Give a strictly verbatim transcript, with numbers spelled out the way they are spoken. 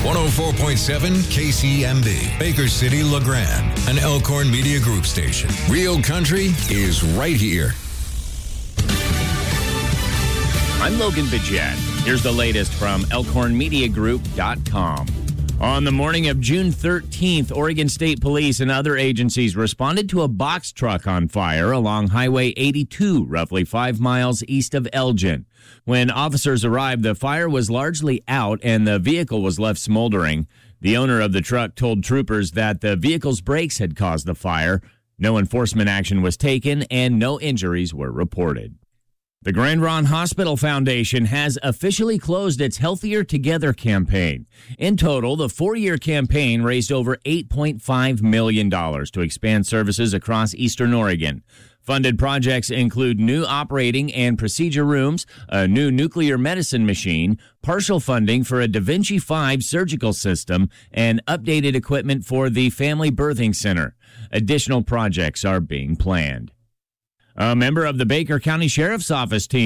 one oh four point seven K C M B, Baker City, LeGrand, an Elkhorn Media Group station. Real country is right here. I'm Logan Bidget. Here's the latest from Elkhorn Media Group dot com. On the morning of June thirteenth, Oregon State Police and other agencies responded to a box truck on fire along Highway eighty-two, roughly five miles east of Elgin. When officers arrived, the fire was largely out and the vehicle was left smoldering. The owner of the truck told troopers that the vehicle's brakes had caused the fire. No enforcement action was taken and no injuries were reported. The Grand Ronde Hospital Foundation has officially closed its Healthier Together campaign. In total, the four-year campaign raised over eight point five million dollars to expand services across eastern Oregon. Funded projects include new operating and procedure rooms, a new nuclear medicine machine, partial funding for a Da Vinci five surgical system, and updated equipment for the Family Birthing Center. Additional projects are being planned. A member of the Baker County Sheriff's Office team